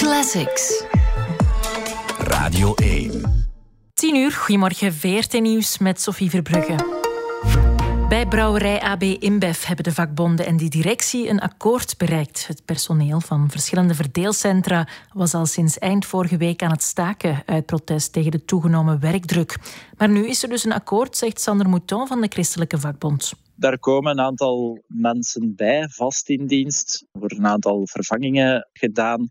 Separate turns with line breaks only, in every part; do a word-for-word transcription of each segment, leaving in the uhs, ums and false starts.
Classics.
Radio één.
tien uur, goedemorgen, V R T Nieuws met Sophie Verbrugge. Bij brouwerij A B InBev hebben de vakbonden en de directie een akkoord bereikt. Het personeel van verschillende verdeelcentra was al sinds eind vorige week aan het staken uit protest tegen de toegenomen werkdruk. Maar nu is er dus een akkoord, zegt Sander Mouton van de Christelijke Vakbond.
Daar komen een aantal mensen bij, vast in dienst. Er worden een aantal vervangingen gedaan.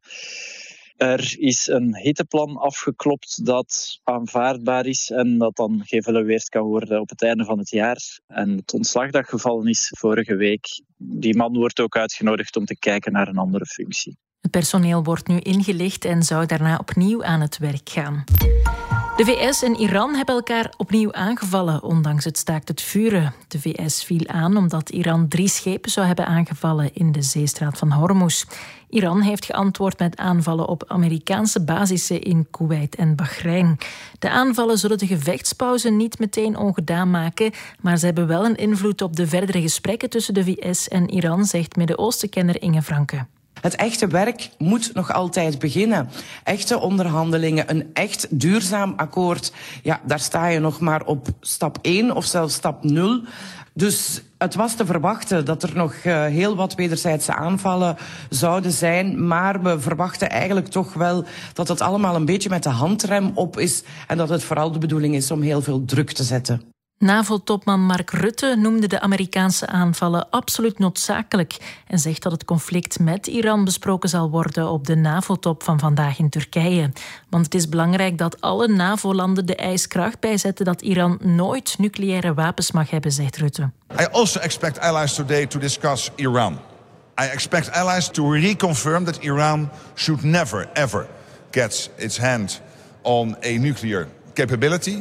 Er is een hitteplan afgeklopt dat aanvaardbaar is en dat dan geëvalueerd kan worden op het einde van het jaar. En het ontslag dat gevallen is vorige week, die man wordt ook uitgenodigd om te kijken naar een andere functie.
Het personeel wordt nu ingelicht en zou daarna opnieuw aan het werk gaan. De V S en Iran hebben elkaar opnieuw aangevallen, ondanks het staakt het vuren. De V S viel aan omdat Iran drie schepen zou hebben aangevallen in de zeestraat van Hormuz. Iran heeft geantwoord met aanvallen op Amerikaanse basissen in Kuwait en Bahrein. De aanvallen zullen de gevechtspauze niet meteen ongedaan maken, maar ze hebben wel een invloed op de verdere gesprekken tussen de V S en Iran, zegt Midden-Oostenkenner Inge Franke.
Het echte werk moet nog altijd beginnen. Echte onderhandelingen, een echt duurzaam akkoord. Ja, daar sta je nog maar op stap één of zelfs stap nul. Dus het was te verwachten dat er nog uh, heel wat wederzijdse aanvallen zouden zijn. Maar we verwachten eigenlijk toch wel dat het allemaal een beetje met de handrem op is. En dat het vooral de bedoeling is om heel veel druk te zetten.
NAVO-topman Mark Rutte noemde de Amerikaanse aanvallen absoluut noodzakelijk en zegt dat het conflict met Iran besproken zal worden op de NAVO-top van vandaag in Turkije. Want het is belangrijk dat alle NAVO-landen de ijskracht bijzetten dat Iran nooit nucleaire wapens mag hebben, zegt Rutte.
I also expect allies today to discuss Iran. I expect allies to reconfirm that Iran should never, ever get its hand on a nuclear capability.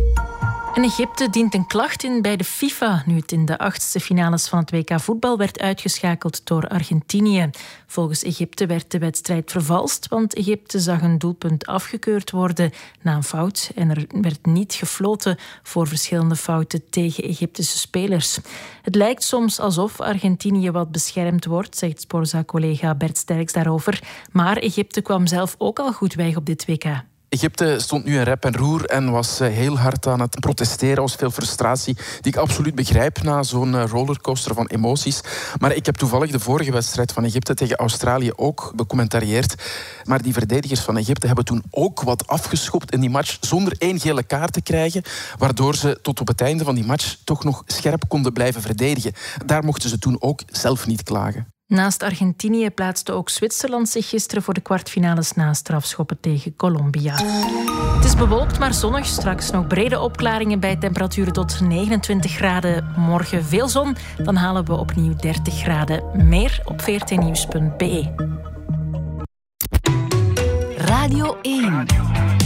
En Egypte dient een klacht in bij de FIFA nu het in de achtste finales van het W K voetbal werd uitgeschakeld door Argentinië. Volgens Egypte werd de wedstrijd vervalst, want Egypte zag een doelpunt afgekeurd worden na een fout en er werd niet gefloten voor verschillende fouten tegen Egyptische spelers. Het lijkt soms alsof Argentinië wat beschermd wordt, zegt Sporza-collega Bert Sterks daarover, maar Egypte kwam zelf ook al goed weg op dit W K.
Egypte stond nu in rep en roer en was heel hard aan het protesteren. Er was veel frustratie, die ik absoluut begrijp na zo'n rollercoaster van emoties. Maar ik heb toevallig de vorige wedstrijd van Egypte tegen Australië ook becommentarieerd. Maar die verdedigers van Egypte hebben toen ook wat afgeschopt in die match zonder één gele kaart te krijgen, waardoor ze tot op het einde van die match toch nog scherp konden blijven verdedigen. Daar mochten ze toen ook zelf niet klagen.
Naast Argentinië plaatste ook Zwitserland zich gisteren voor de kwartfinales na strafschoppen tegen Colombia. Het is bewolkt, maar zonnig. Straks nog brede opklaringen bij temperaturen tot negenentwintig graden. Morgen veel zon, dan halen we opnieuw dertig graden. Meer op v r t nieuws punt b e.
Radio één.